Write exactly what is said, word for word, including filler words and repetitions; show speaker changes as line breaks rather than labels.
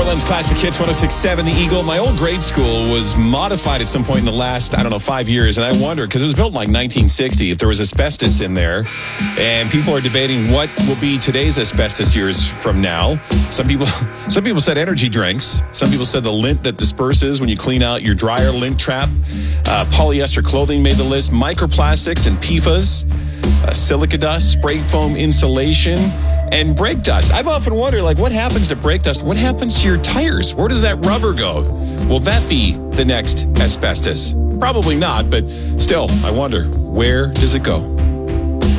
Portland's Classic Hits one oh six point seven, The Eagle. My old grade school was modified at some point in the last, I don't know, five years. And I wonder, because it was built in like nineteen sixty, if there was asbestos in there. And people are debating what will be today's asbestos years from now. Some people some people said energy drinks. Some people said the lint that disperses when you clean out your dryer lint trap. Uh, polyester clothing made the list. Microplastics and P F A S. Uh, silica dust, spray foam insulation, and brake dust. I've often wondered, like, what happens to brake dust? What happens to your tires? Where does that rubber go? Will that be the next asbestos? Probably not, but still, I wonder, where does it go?